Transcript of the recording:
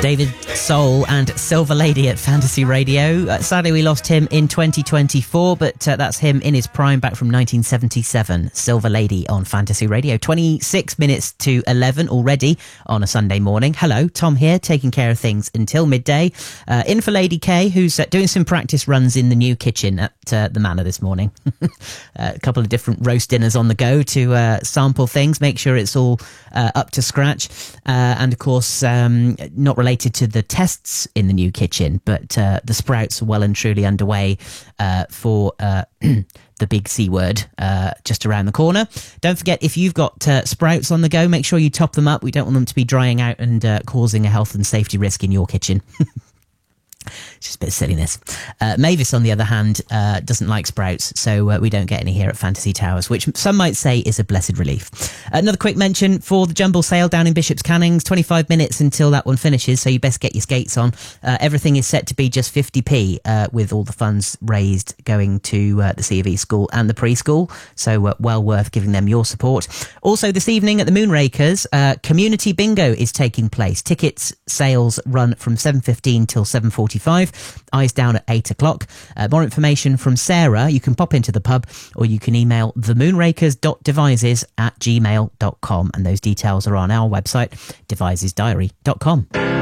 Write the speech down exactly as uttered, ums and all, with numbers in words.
David Soul and Silver Lady at Fantasy Radio. Uh, sadly, we lost him in twenty twenty-four, but uh, that's him in his prime back from nineteen seventy-seven. Silver Lady on Fantasy Radio. twenty-six minutes to eleven already on a Sunday morning. Hello, Tom here, taking care of things until midday. Uh, in for Lady K, who's uh, doing some practice runs in the new kitchen at uh, the Manor this morning. uh, a couple of different roast dinners on the go to uh, sample things, make sure it's all uh, up to scratch. Uh, and of course, um, not related to the tests in the new kitchen, but uh, the sprouts are well and truly underway uh, for uh, the big C word uh, just around the corner. Don't forget, if you've got uh, sprouts on the go, make sure you top them up. We don't want them to be drying out and uh, causing a health and safety risk in your kitchen. Just a bit of silliness. Uh, Mavis, on the other hand, uh, doesn't like sprouts, so uh, we don't get any here at Fantasy Towers, which some might say is a blessed relief. Another quick mention for the Jumble sale down in Bishop's Cannings, twenty-five minutes until that one finishes, so you best get your skates on. Uh, everything is set to be just fifty p, uh, with all the funds raised going to uh, the C of E school and the preschool, so uh, well worth giving them your support. Also, this evening at the Moonrakers, uh, Community Bingo is taking place. Tickets sales run from seven fifteen till seven forty-five. Eyes down at eight o'clock. Uh, more information from Sarah. You can pop into the pub or you can email themoonrakers dot devises at gmail dot com, and those details are on our website, devises diary dot com.